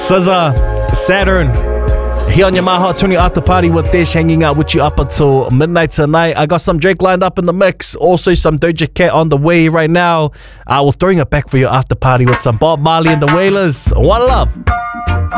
SZA, Saturn. Here on your My Hot 20 after party with Dish, hanging out with you up until midnight tonight. I got some Drake lined up in the mix. Also some Doja Cat on the way right now. We're throwing it back for your after party with some Bob Marley and the Wailers. One love.